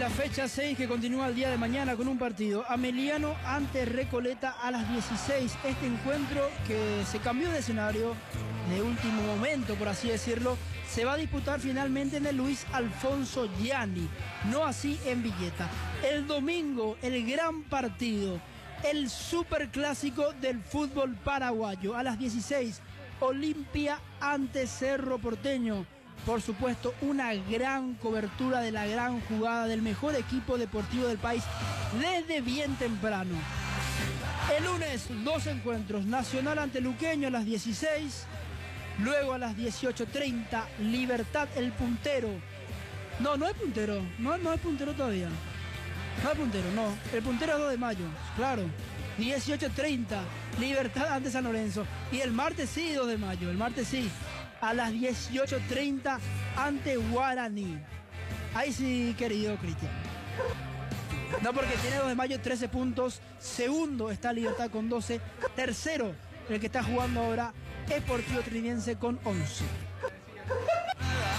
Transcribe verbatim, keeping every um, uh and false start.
La fecha seis que continúa el día de mañana con un partido. Ameliano ante Recoleta a las dieciséis. Este encuentro que se cambió de escenario de último momento, por así decirlo, se va a disputar finalmente en el Luis Alfonso Gianni, no así en Villeta. El domingo, el gran partido, el superclásico del fútbol paraguayo. A las dieciséis, Olimpia ante Cerro Porteño. Por supuesto, una gran cobertura de la gran jugada del mejor equipo deportivo del país desde bien temprano. El lunes, dos encuentros. Nacional ante Luqueño a las dieciséis. Luego a las dieciocho treinta, Libertad el puntero. No, no es puntero. No, no es puntero todavía. No es puntero, no. El puntero es dos de mayo, claro. dieciocho treinta, Libertad ante San Lorenzo. Y el martes sí, dos de mayo. El martes sí. A las dieciocho treinta ante Guaraní. Ahí sí, querido Cristian. No, porque tiene dos de mayo, trece puntos. Segundo está Libertad con doce. Tercero, el que está jugando ahora, Sportivo Trinidense con once.